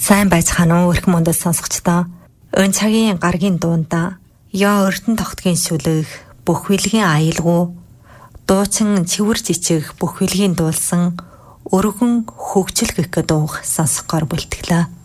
Сайн байцгаана уу өрх мөндөл сонсогчдоо. Өн цагийн гаргийн дуунда ёо өртөн тогтгийн сүлэг бүх хүлгийн аялгуу дуучин цэвэр жичиг бүх хүлгийн дуулсан өргөн хөгжил гэх дуух сонсохоор бүлтгэлээ.